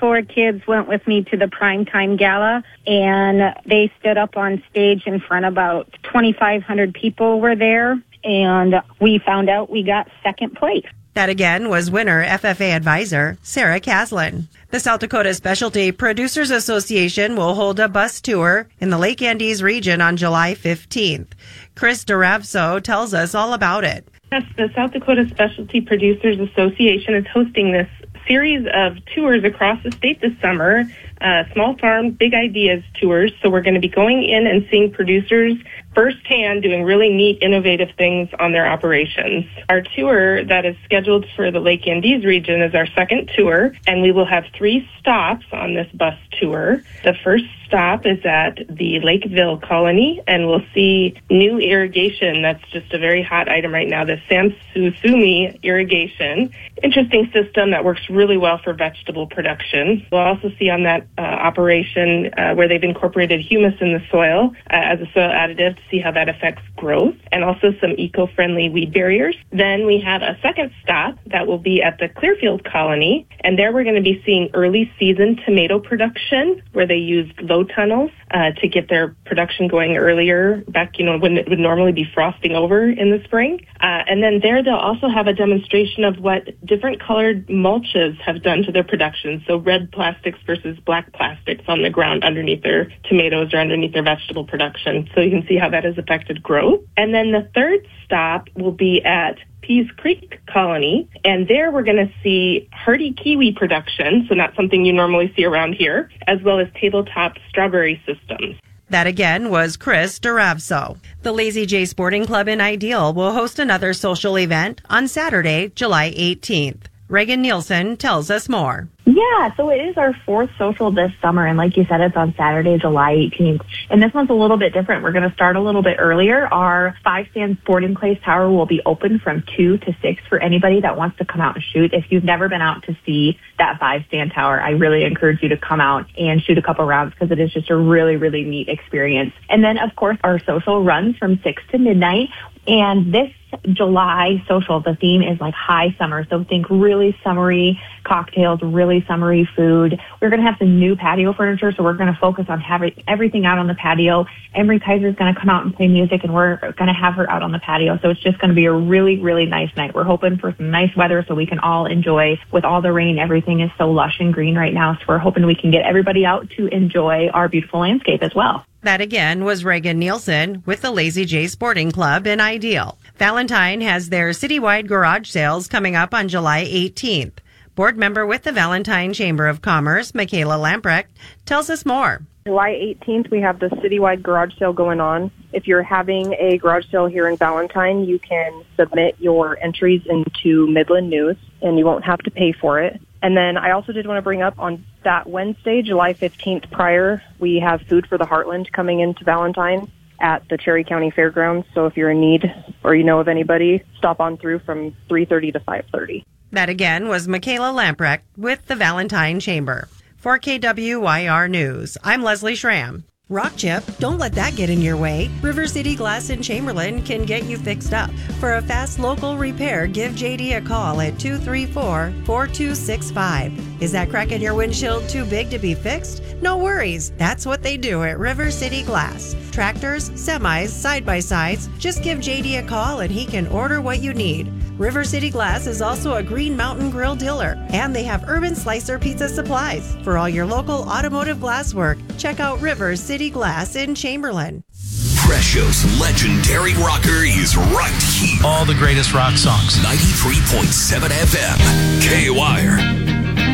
4 kids went with me to the primetime gala, and they stood up on stage in front of about 2,500 people were there, and we found out we got second place. That again was winner FFA advisor Sarah Caslin. The South Dakota Specialty Producers Association will hold a bus tour in the Lake Andes region on July 15th. Chris Duravso tells us all about it. Yes, the South Dakota Specialty Producers Association is hosting this series of tours across the state this summer, small farm, big ideas tours. So we're going to be going in and seeing producers firsthand doing really neat, innovative things on their operations. Our tour that is scheduled for the Lake Andes region is our second tour, and we will have 3 stops on this bus tour. The first stop is at the Lakeville Colony, and we'll see new irrigation. That's just a very hot item right now, the Samsusumi irrigation. Interesting system that works really well for vegetable production. We'll also see on that operation where they've incorporated humus in the soil as a soil additive to see how that affects growth, and also some eco-friendly weed barriers. Then we have a second stop that will be at the Clearfield Colony, and there we're going to be seeing early season tomato production where they used low tunnels to get their production going earlier, back when it would normally be frosting over in the spring. And then there they'll also have a demonstration of what different colored mulches have done to their production. So red plastics versus black plastics on the ground underneath their tomatoes or underneath their vegetable production. So you can see how that has affected growth. And then the third stop will be at Pease Creek Colony, and there we're going to see hardy kiwi production, so not something you normally see around here, as well as tabletop strawberry systems. That again was Chris Duravso. The Lazy J Sporting Club in Ideal will host another social event on Saturday, July 18th. Reagan Nielsen tells us more. Yeah, so it is our 4th social this summer, and like you said, it's on Saturday, July 18th. And this one's a little bit different. We're going to start a little bit earlier. Our 5-stand sporting clays tower will be open from 2 to 6 for anybody that wants to come out and shoot. If you've never been out to see that 5-stand tower, I really encourage you to come out and shoot a couple rounds because it is just a really, really neat experience. And then, of course, our social runs from 6 to midnight. And this July social, the theme is like high summer. So think really summery cocktails, really summery food. We're going to have some new patio furniture, so we're going to focus on having everything out on the patio. Emery Kaiser is going to come out and play music, and we're going to have her out on the patio. So it's just going to be a really, really nice night. We're hoping for some nice weather so we can all enjoy. With all the rain, everything is so lush and green right now. So we're hoping we can get everybody out to enjoy our beautiful landscape as well. That again was Reagan Nielsen with the Lazy J Sporting Club in Ideal. Valentine has their citywide garage sales coming up on July 18th. Board member with the Valentine Chamber of Commerce, Michaela Lamprecht, tells us more. July 18th, we have the citywide garage sale going on. If you're having a garage sale here in Valentine, you can submit your entries into Midland News, and you won't have to pay for it. And then I also did want to bring up on that Wednesday, July 15th prior, we have Food for the Heartland coming into Valentine at the Cherry County Fairgrounds. So if you're in need or you know of anybody, stop on through from 3:30 to 5:30. That again was Michaela Lamprecht with the Valentine Chamber. For KWYR News, I'm Leslie Schramm. Rock chip, don't let that get in your way. River City Glass in Chamberlain can get you fixed up. For a fast local repair, give JD a call at 234-4265. Is that crack in your windshield too big to be fixed? No worries. That's what they do at River City Glass. Tractors, semis, side-by-sides. Just give JD a call and he can order what you need. River City Glass is also a Green Mountain Grill dealer, and they have Urban Slicer pizza supplies. For all your local automotive glass work, check out River City Glass in Chamberlain. Presho's legendary rocker is right here. All the greatest rock songs. 93.7 FM, K-Wire.